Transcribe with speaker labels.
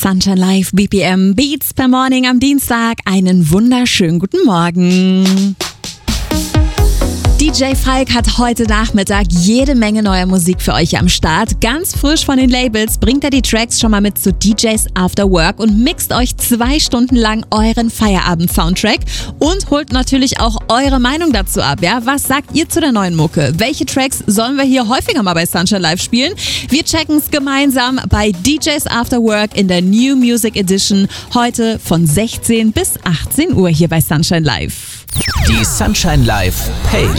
Speaker 1: Sunshine Live BPM Beats per Morning am Dienstag. Einen wunderschönen guten Morgen. DJ Falk hat heute Nachmittag jede Menge neuer Musik für euch am Start. Ganz frisch von den Labels bringt er die Tracks schon mal mit zu DJs After Work und mixt euch 2 Stunden lang euren Feierabend-Soundtrack und holt natürlich auch eure Meinung dazu ab. Ja? Was sagt ihr zu der neuen Mucke? Welche Tracks sollen wir hier häufiger mal bei Sunshine Live spielen? Wir checken es gemeinsam bei DJs After Work in der New Music Edition heute von 16 bis 18 Uhr hier bei Sunshine Live.
Speaker 2: Die Sunshine Live Playlist.